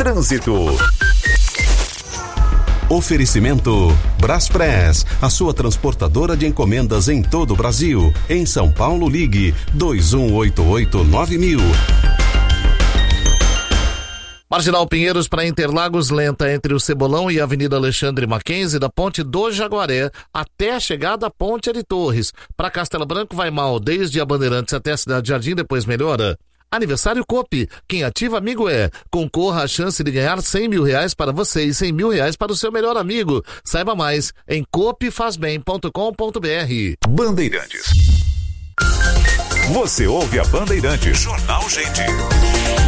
Trânsito. Oferecimento Braspress, a sua transportadora de encomendas em todo o Brasil. Em São Paulo, ligue 2188-9000. Marginal Pinheiros para Interlagos, lenta entre o Cebolão e a Avenida Alexandre Mackenzie, da Ponte do Jaguaré até a chegada à Ponte de Torres. Para Castelo Branco vai mal, desde a Bandeirantes até a Cidade Jardim, depois melhora. Aniversário Coop, quem ativa amigo é. Concorra à chance de ganhar R$100 mil para você e R$100 mil para o seu melhor amigo. Saiba mais em coopfazbem.com.br. Bandeirantes. Você ouve a Bandeirantes. Jornal Gente.